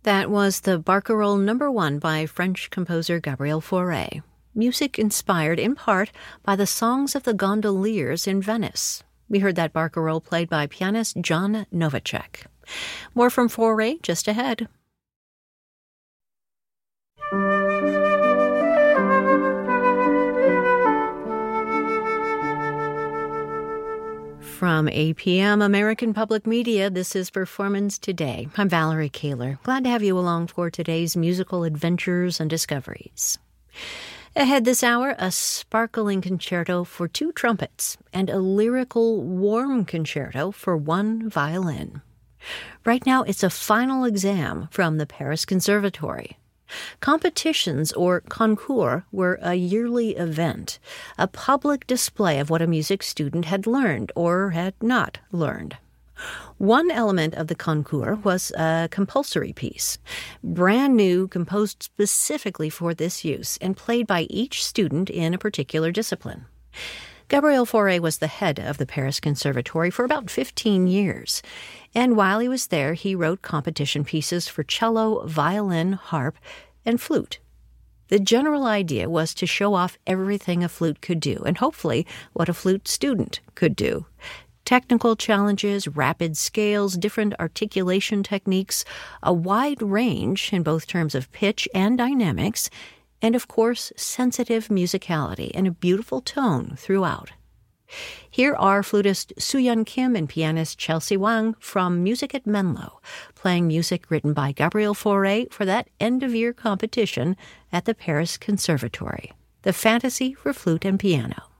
That was the Barcarolle No. 1 by French composer Gabriel Fauré, music inspired in part by the songs of the gondoliers in Venice. We heard that barcarolle played by pianist John Novacek. More from Fauré just ahead. From APM American Public Media, this is Performance Today. I'm Valerie Kaler. Glad to have you along for today's musical adventures and discoveries. Ahead this hour, a sparkling concerto for 2 trumpets and a lyrical, warm concerto for 1 violin. Right now, it's a final exam from the Paris Conservatory. Competitions, or concours, were a yearly event, a public display of what a music student had learned or had not learned. One element of the concours was a compulsory piece, brand new, composed specifically for this use, and played by each student in a particular discipline. Gabriel Fauré was the head of the Paris Conservatory for about 15 years, and while he was there, he wrote competition pieces for cello, violin, harp, and flute. The general idea was to show off everything a flute could do, and hopefully what a flute student could do. Technical challenges, rapid scales, different articulation techniques, a wide range in both terms of pitch and dynamics, and of course, sensitive musicality and a beautiful tone throughout. Here are flutist Soo-Yeon Kim and pianist Chelsea Wang from Music at Menlo, playing music written by Gabriel Fauré for that end-of-year competition at the Paris Conservatory, the Fantasy for Flute and Piano.